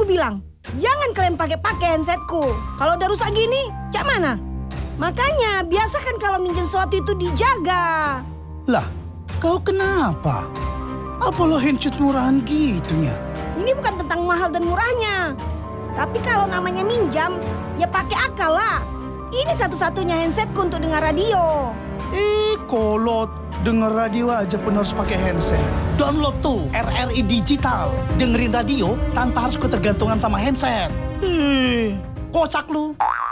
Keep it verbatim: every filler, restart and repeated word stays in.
bilang, jangan kalian pakai-pakai handsetku. Kalau udah rusak gini, cak mana? Makanya biasakan kalau minjem sesuatu itu dijaga. Lah, kau kenapa? Apa lo handset murahan gitunya? Ini bukan tentang mahal dan murahnya. Tapi kalau namanya minjam, ya pakai akal lah. Ini satu-satunya handsetku untuk dengar radio. Eh, kolot. Dengar radio aja pun harus pakai handset. Download tuh R R I Digital. Dengerin radio tanpa harus ketergantungan sama handset. Eh, Kocak lu.